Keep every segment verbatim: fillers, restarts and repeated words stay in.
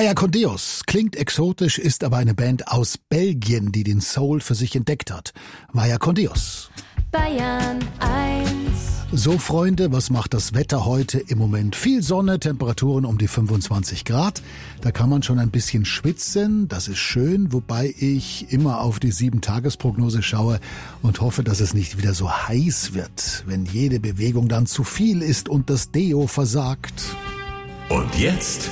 Vaya con Dios klingt exotisch, ist aber eine Band aus Belgien, die den Soul für sich entdeckt hat. Vaya con Dios. Bayern eins. So, Freunde, was macht das Wetter heute im Moment? Viel Sonne, Temperaturen um die fünfundzwanzig Grad. Da kann man schon ein bisschen schwitzen, das ist schön, wobei ich immer auf die sieben-Tages-Prognose schaue und hoffe, dass es nicht wieder so heiß wird, wenn jede Bewegung dann zu viel ist und das Deo versagt. Und jetzt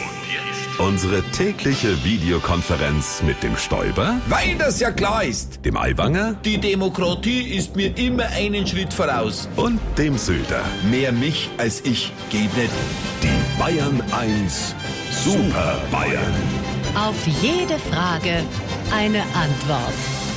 unsere tägliche Videokonferenz mit dem Stoiber, weil das ja klar ist. dem Aiwanger Die Demokratie ist mir immer einen Schritt voraus. und dem Söder. Mehr mich als ich geht nicht. Die Bayern eins Super Bayern. Auf jede Frage eine Antwort.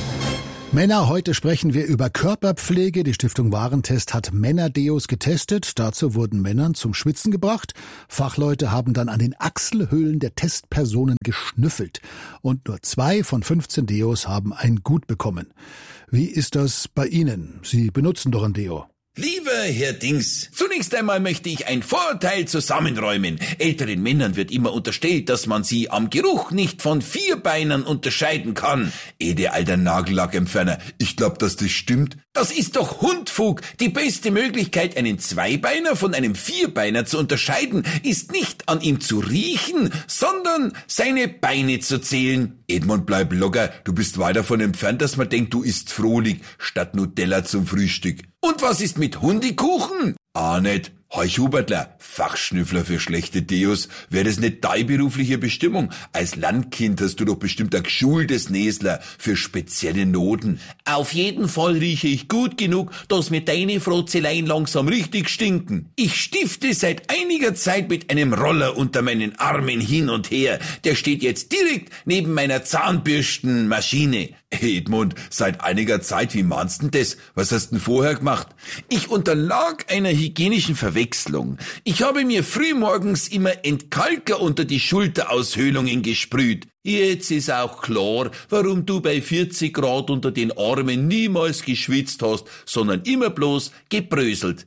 Männer, heute sprechen wir über Körperpflege. Die Stiftung Warentest hat Männerdeos getestet. Dazu wurden Männern zum Schwitzen gebracht. Fachleute haben dann an den Achselhöhlen der Testpersonen geschnüffelt. Und nur zwei von fünfzehn Deos haben ein Gut bekommen. Wie ist das bei Ihnen? Sie benutzen doch ein Deo. Lieber Herr Dings, zunächst einmal möchte ich ein Vorurteil zusammenräumen. Älteren Männern wird immer unterstellt, dass man sie am Geruch nicht von Vierbeinern unterscheiden kann. Ede, alter Nagellackentferner, ich glaub, dass das stimmt. Das ist doch Hundfug. Die beste Möglichkeit, einen Zweibeiner von einem Vierbeiner zu unterscheiden, ist nicht an ihm zu riechen, sondern seine Beine zu zählen. Edmund, bleib locker, du bist weit davon entfernt, dass man denkt, du isst Frohlig statt Nutella zum Frühstück. Und was ist mit Hundekuchen? Ah, nicht. Heuch Hubertler, Fachschnüffler für schlechte Deos, wäre das nicht deine berufliche Bestimmung? Als Landkind hast du doch bestimmt ein geschultes Näsler für spezielle Noten. Auf jeden Fall rieche ich gut genug, dass mir deine Frotzeleien langsam richtig stinken. Ich stifte seit einiger Zeit mit einem Roller unter meinen Armen hin und her. Der steht jetzt direkt neben meiner Zahnbürstenmaschine. Edmund, seit einiger Zeit, wie meinst denn das? Was hast denn vorher gemacht? Ich unterlag einer hygienischen Verwechslung. Ich habe mir frühmorgens immer Entkalker unter die Schulteraushöhlungen gesprüht. Jetzt ist auch klar, warum du bei vierzig Grad unter den Armen niemals geschwitzt hast, sondern immer bloß gebröselt.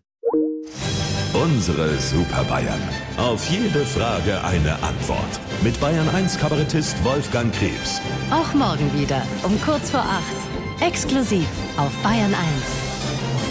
Unsere Super Bayern. Auf jede Frage eine Antwort. Mit Bayern eins Kabarettist Wolfgang Krebs. Auch morgen wieder um kurz vor acht. Exklusiv auf Bayern eins.